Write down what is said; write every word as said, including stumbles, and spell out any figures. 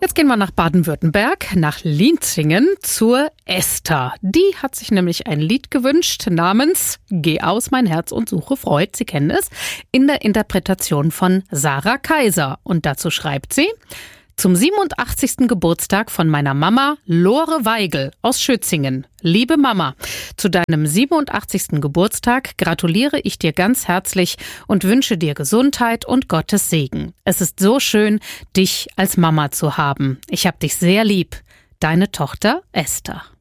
Jetzt gehen wir nach Baden-Württemberg, nach Lienzingen zur Esther. Die hat sich nämlich ein Lied gewünscht namens Geh aus mein Herz und suche Freud, Sie kennen es, in der Interpretation von Sarah Kaiser. Und dazu schreibt sie: Zum siebenundachtzigsten Geburtstag von meiner Mama Lore Weigel aus Schötzingen. Liebe Mama, zu deinem siebenundachtzigsten Geburtstag gratuliere ich dir ganz herzlich und wünsche dir Gesundheit und Gottes Segen. Es ist so schön, dich als Mama zu haben. Ich hab dich sehr lieb. Deine Tochter Esther.